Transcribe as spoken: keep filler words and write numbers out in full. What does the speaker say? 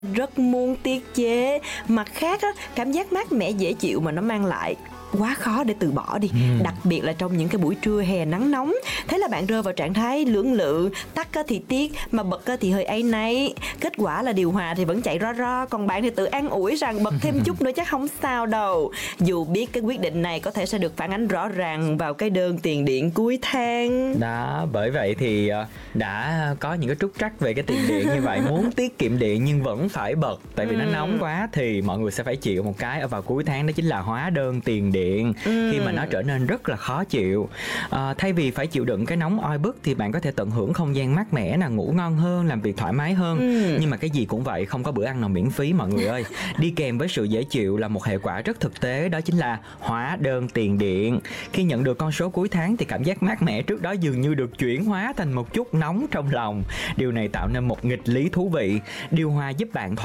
Rất muốn tiết chế. Mặt khác á, cảm giác mát mẻ dễ chịu mà nó mang lại quá khó để từ bỏ đi. Ừ. Đặc biệt là trong những cái buổi trưa hè nắng nóng. Thế là bạn rơi vào trạng thái lưỡng lự, tắt á thì tiếc, mà bật á thì hơi áy náy. Kết quả là điều hòa thì vẫn chạy ro ro, còn bạn thì tự an ủi rằng bật thêm chút nữa chắc không sao đâu. Dù biết cái quyết định này có thể sẽ được phản ánh rõ ràng vào cái đơn tiền điện cuối tháng. Đó, bởi vậy thì ờ, đã có những cái trúc trắc về cái tiền điện như vậy. Muốn tiết kiệm điện nhưng vẫn phải bật, tại vì nó nóng quá, thì mọi người sẽ phải chịu một cái ở vào cuối tháng, đó chính là hóa đơn tiền điện. Khi mà nó trở nên rất là khó chịu. À, thay vì phải chịu đựng cái nóng oi bức thì bạn có thể tận hưởng không gian mát mẻ, là ngủ ngon hơn, làm việc thoải mái hơn. ừ. Nhưng mà cái gì cũng vậy, không có bữa ăn nào miễn phí mọi người ơi. Đi kèm với sự dễ chịu là một hệ quả rất thực tế, đó chính là hóa đơn tiền điện. Khi nhận được con số cuối tháng thì cảm giác mát mẻ trước đó dường như được chuyển hóa thành một chút nóng trong lòng. Điều này tạo nên một nghịch lý thú vị. Điều hòa giúp bạn